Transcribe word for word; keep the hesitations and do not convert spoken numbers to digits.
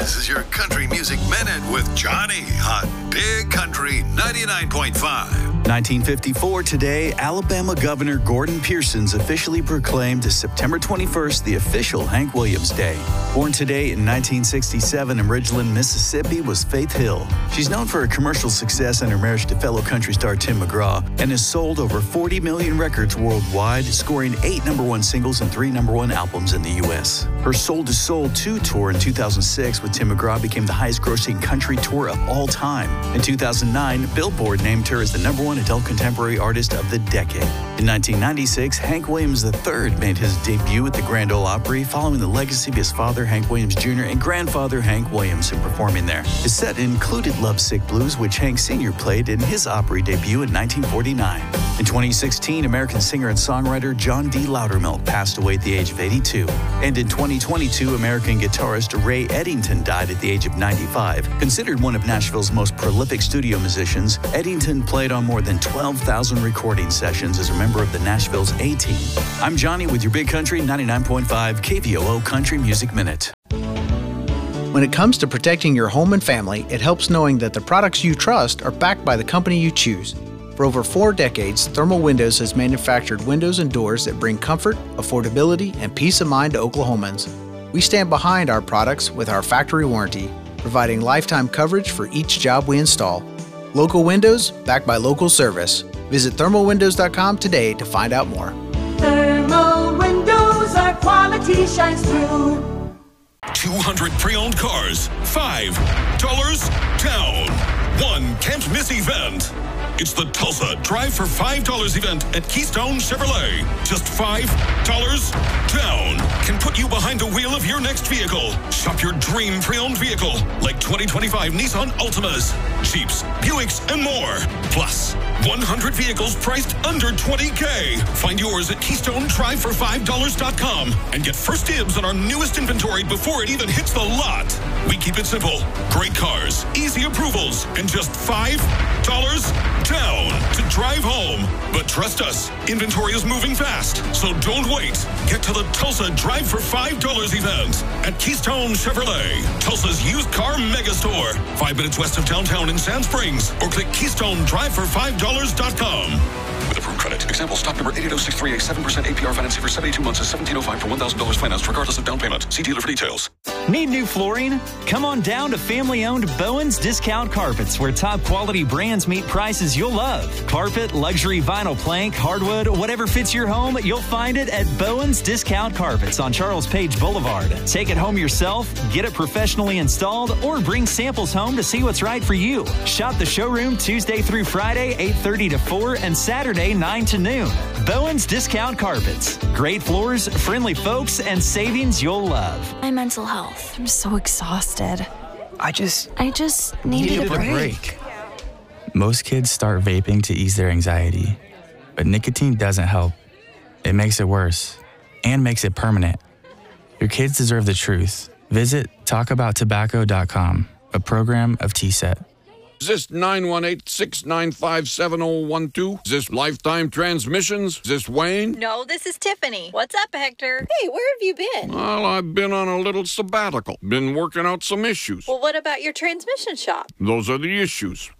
This is your Country Music Minute with Johnny on Big Country ninety-nine point five. nineteen fifty-four today, Alabama Governor Gordon Pearson's officially proclaimed September twenty-first the official Hank Williams Day. Born today in nineteen sixty-seven in Ridgeland, Mississippi, was Faith Hill. She's known for her commercial success and her marriage to fellow country star Tim McGraw, and has sold over forty million records worldwide, scoring eight number one singles and three number one albums in the U S. Her Soul to Soul two tour in two thousand six with Tim McGraw became the highest-grossing country tour of all time. In two thousand nine, Billboard named her as the number one adult contemporary artist of the decade. In nineteen ninety-six, Hank Williams the third made his debut at the Grand Ole Opry, following the legacy of his father, Hank Williams Junior, and grandfather, Hank Williams, in performing there. His set included Lovesick Blues, which Hank Senior played in his Opry debut in nineteen forty-nine. In twenty sixteen, American singer and songwriter John D. Loudermilk passed away at the age of eighty-two. And in twenty twenty-two, American guitarist Ray Eddington died at the age of ninety-five. Considered one of Nashville's most prolific studio musicians, Eddington played on more than twelve thousand recording sessions as a member of the Nashville's A-Team. I'm Johnny with your Big Country ninety-nine point five K V O O Country Music Minute. When it comes to protecting your home and family, it helps knowing that the products you trust are backed by the company you choose. For over four decades, Thermal Windows has manufactured windows and doors that bring comfort, affordability, and peace of mind to Oklahomans. We stand behind our products with our factory warranty, providing lifetime coverage for each job we install. Local windows, backed by local service. Visit thermal windows dot com today to find out more. Thermal Windows, our quality shines through. two hundred pre-owned cars, five dollars down. One can't miss event. It's the Tulsa Drive for five dollars event at Keystone Chevrolet. Just five dollars down can put you behind the wheel of your next vehicle. Shop your dream pre-owned vehicle like twenty twenty-five Nissan Altimas, Jeeps, Buicks, and more. Plus, one hundred vehicles priced under twenty K. Find yours at keystone drive for five dollars dot com and get first dibs on our newest inventory before it even hits the lot. We keep it simple. Great cars, easy approvals, and just five dollars down to drive home. But trust us, inventory is moving fast, so don't wait. Get to the Tulsa Drive for five dollars event at Keystone Chevrolet, Tulsa's used car megastore, five minutes west of downtown in Sand Springs, or click keystone drive for five dollars dot com. With approved credit. Example, stock number eight eight zero six three eight, seven percent A P R financing for seventy-two months is seventeen oh five for one thousand dollars financed regardless of down payment. See dealer for details. Need new flooring? Come on down to family-owned Bowen's Discount Carpets, where top quality brands meet prices you'll love. Carpet, luxury vinyl plank, hardwood, whatever fits your home, you'll find it at Bowen's Discount Carpets on Charles Page Boulevard. Take it home yourself, get it professionally installed, or bring samples home to see what's right for you. Shop the showroom Tuesday through Friday, eight thirty to four, and Saturday, nine to noon. Bowen's Discount Carpets. Great floors, friendly folks, and savings you'll love. My mental health. I'm so exhausted. I just... I just needed, needed a, break. a break. Most kids start vaping to ease their anxiety, but nicotine doesn't help. It makes it worse and makes it permanent. Your kids deserve the truth. Visit talk about tobacco dot com, a program of T S E T. Is this nine one eight, six nine five, seven zero one two? Is this Lifetime Transmissions? Is this Wayne? No, this is Tiffany. What's up, Hector? Hey, where have you been? Well, I've been on a little sabbatical. Been working out some issues. Well, what about your transmission shop? Those are the issues.